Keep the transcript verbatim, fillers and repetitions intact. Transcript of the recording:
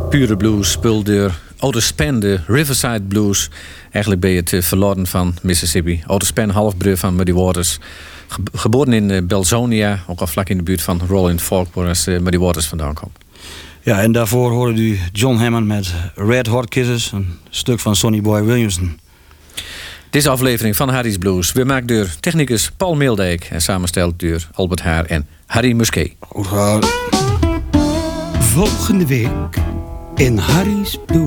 Pure blues, spul door Otis Spann, de Riverside Blues. Eigenlijk ben je het verloren van Mississippi. Otis Spann, halfbroer van Muddy Waters. Ge- geboren in uh, Belzonia, ook al vlak in de buurt van Rolling Fork, waar uh, Muddy Waters vandaan komt. Ja, en daarvoor hoorde u John Hammond met Red Hot Kisses, een stuk van Sonny Boy Williamson. Deze aflevering van Harry's Blues weer maakt door technicus Paul Meeldijk en samengesteld door Albert Haar en Harry Musquet. Goed gedaan. Volgende week in Harry's Blues.